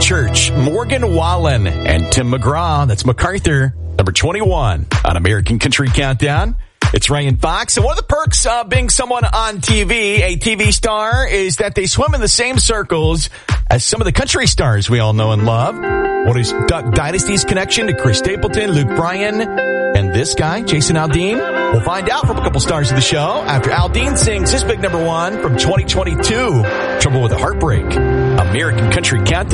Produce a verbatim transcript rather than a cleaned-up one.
Church, Morgan Wallen, and Tim McGraw. That's MacArthur, number twenty-one on American Country Countdown. It's Ryan Fox, and one of the perks of being someone on T V, a T V star, is that they swim in the same circles as some of the country stars we all know and love. What is Duck Dynasty's connection to Chris Stapleton, Luke Bryan, and this guy, Jason Aldean? We'll find out from a couple stars of the show after Aldean sings his big number one from twenty twenty-two, Trouble with a Heartbreak. American Country Countdown.